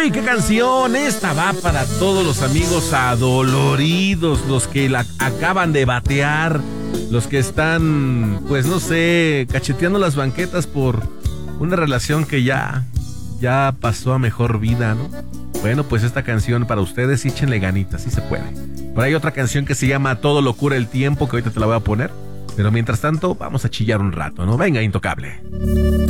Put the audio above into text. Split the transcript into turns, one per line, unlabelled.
Uy, qué canción. Esta va para todos los amigos adoloridos, los que la acaban de batear, los que están, pues no sé, cacheteando las banquetas por una relación que ya pasó a mejor vida, ¿no? Bueno, pues esta canción para ustedes, y échenle ganitas, sí se puede. Por ahí hay otra canción que se llama Todo lo cura el tiempo, que ahorita te la voy a poner. Pero mientras tanto, vamos a chillar un rato, ¿no? Venga, Intocable.